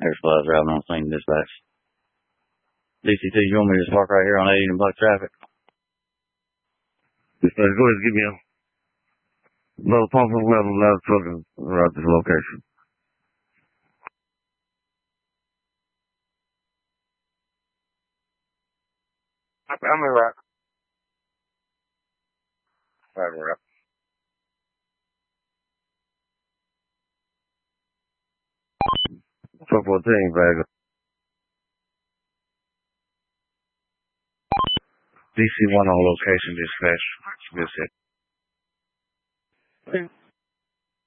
Air supplies driving on scene dispatch. DCT, you want me to just park right here on 80 and block traffic? Dispatch, go ahead and give me a low pump and level loud truck and route this location. I'm in rock. I'm in rock. Truck 14, Vega. DC1 on location, dispatch. Good set.